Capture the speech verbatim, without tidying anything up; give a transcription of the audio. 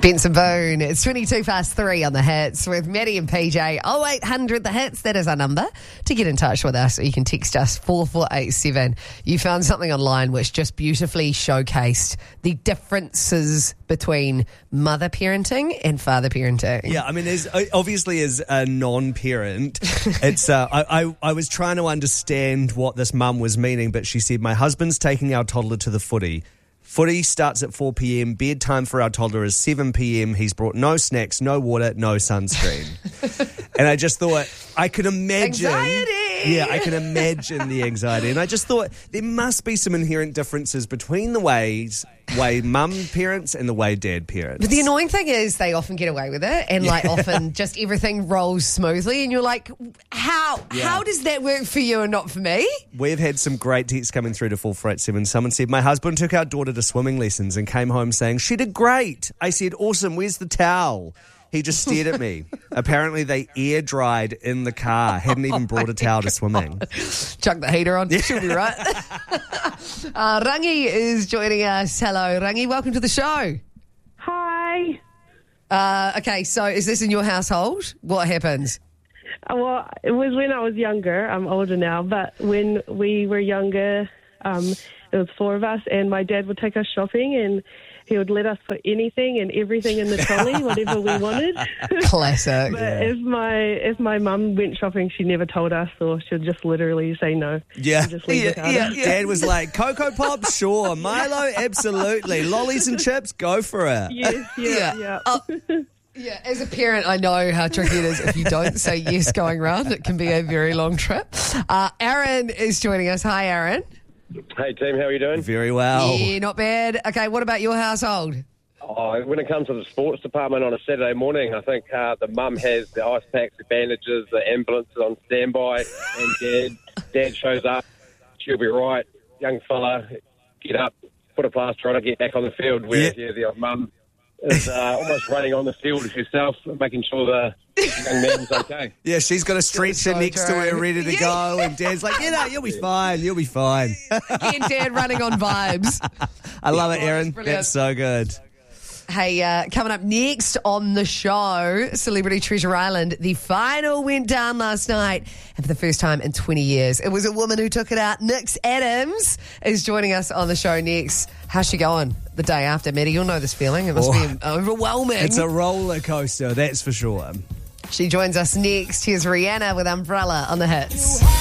Benson Boone, it's twenty-two past three on the hits with Maddie and P J. oh eight hundred the hits, that is our number to get in touch with us. Or you can text us four four eight seven. You found something online which just beautifully showcased the differences between mother parenting and father parenting. Yeah, I mean, there's obviously as a non-parent, it's uh, I, I I was trying to understand what this mum was meaning, but she said, my husband's taking our toddler to the footy. Footy starts at four p.m. Bedtime for our toddler is seven p.m. He's brought no snacks, no water, no sunscreen. And I just thought, I could imagine... Anxiety! Yeah, I can imagine the anxiety. And I just thought there must be some inherent differences between the ways way mum parents and the way dad parents. But the annoying thing is they often get away with it and like often just everything rolls smoothly and you're like, how Yeah. how does that work for you and not for me? We've had some great texts coming through to four four eight seven. Someone said, my husband took our daughter to swimming lessons and came home saying, she did great. I said, awesome, where's the towel? He just stared at me. Apparently they air dried in the car, hadn't even brought a towel to swimming. Chuck the heater on, she'll be right. uh, Rangi is joining us. Hello, Rangi, welcome to the show. Hi. Uh, okay, so is this in your household? What happens? Uh, Well, it was when I was younger. I'm older now, but when we were younger, um, there was four of us, and my dad would take us shopping, and he would let us put anything and everything in the trolley, whatever we wanted. Classic. But if my if my mum went shopping, she never told us, or she'd just literally say no. Yeah. And just leave the yeah, car yeah, there. Dad was like, Cocoa Pops, sure. Milo, absolutely. Lollies and chips, go for it. Yes, yeah, yeah. Oh, yeah, as a parent, I know how tricky it is if you don't say yes going round. It can be a very long trip. Uh, Aaron is joining us. Hi, Aaron. Hey team, how are you doing? Very well. Yeah, not bad. Okay, what about your household? Oh, when it comes to the sports department on a Saturday morning, I think uh, the mum has the ice packs, the bandages, the ambulance is on standby, and dad, dad shows up. She'll be right. Young fella, get up, put a plaster on it, get back on the field. Whereas yeah. Yeah, the mum is uh, almost running on the field herself, making sure the young man's okay. Yeah, she's got a stretcher so next to her ready to Yeah. go, and Dad's like, you know, you'll be fine, you'll be fine. Again, Dad running on vibes. I love it, Oh, Aaron. that's brilliant. That's so good. Hey, uh, coming up next on the show, Celebrity Treasure Island. The final went down last night, and for the first time in twenty years, it was a woman who took it out. Nix Adams is joining us on the show next. How's she going the day after, Maddie? You'll know this feeling. It must Oh. be overwhelming. It's a roller coaster, that's for sure. She joins us next. Here's Rihanna with Umbrella on the hits.